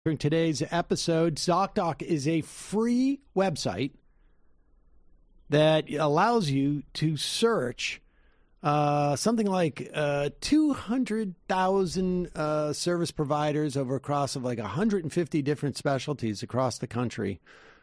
During today's episode, ZocDoc is a free website that allows you to search something like 200,000 service providers over across of like 150 different specialties across the country.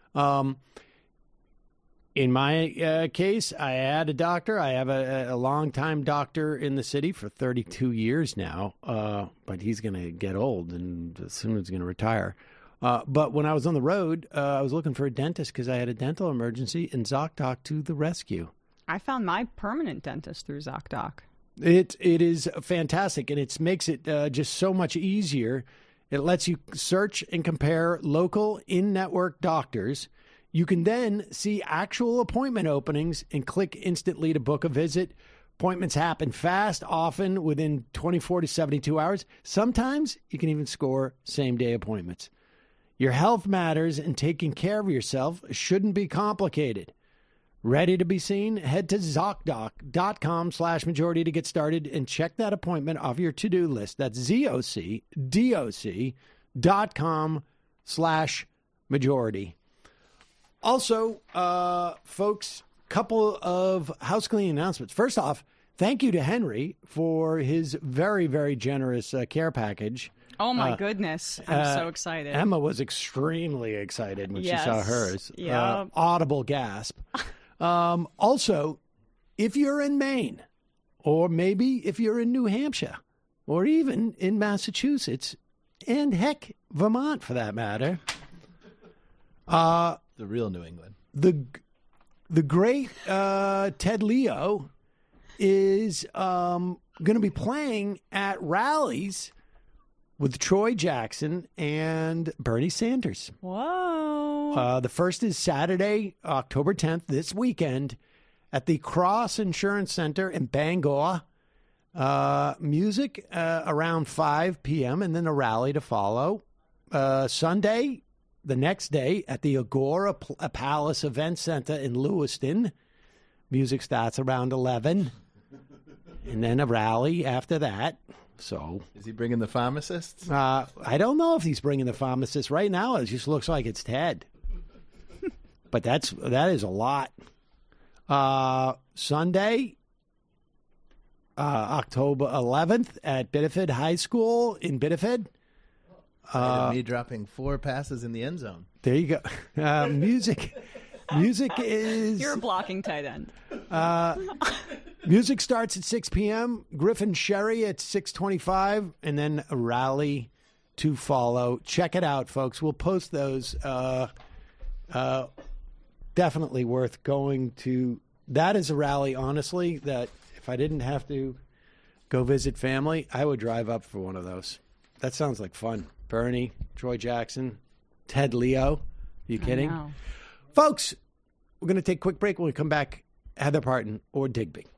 In my case, I had a doctor. I have a longtime doctor in the city for 32 years now, but he's going to get old and soon he's going to retire. But when I was on the road, I was looking for a dentist because I had a dental emergency, and ZocDoc to the rescue. I found my permanent dentist through ZocDoc. It is fantastic, and it makes it just so much easier. It lets you search and compare local in-network doctors. You can then see actual appointment openings and click instantly to book a visit. Appointments happen fast, often within 24 to 72 hours. Sometimes you can even score same-day appointments. Your health matters, and taking care of yourself shouldn't be complicated. Ready to be seen? Head to ZocDoc.com/majority to get started and check that appointment off your to-do list. That's ZocDoc.com/majority. Also, folks, couple of house cleaning announcements. First off, thank you to Henry for his very, very generous care package. Oh, my goodness. I'm so excited. Emma was extremely excited when she saw hers. Yeah. Audible gasp. Also, if you're in Maine, or maybe if you're in New Hampshire, or even in Massachusetts, and heck, Vermont for that matter. The real New England. The great Ted Leo is going to be playing at rallies with Troy Jackson and Bernie Sanders. Whoa. The first is Saturday, October 10th, this weekend, at the Cross Insurance Center in Bangor. Music around 5 p.m. and then a rally to follow. Sunday, the next day, at the Agora Palace Event Center in Lewiston. Music starts around 11. And then a rally after that. So, is he bringing the pharmacists? I don't know if he's bringing the pharmacists. Right now, it just looks like it's Ted. But that is a lot. Sunday, October 11th at Biddeford High School in Biddeford. Me dropping 4 passes in the end zone. There you go. Music is... You're a blocking tight end. Music starts at 6 p.m. Griffin Sherry at 6:25, and then a rally to follow. Check it out, folks. We'll post those. Definitely worth going to. That is a rally, honestly, that if I didn't have to go visit family, I would drive up for one of those. That sounds like fun. Bernie, Troy Jackson, Ted Leo. Are you kidding? I know. Folks, we're going to take a quick break. When we come back, Heather Parton or Digby.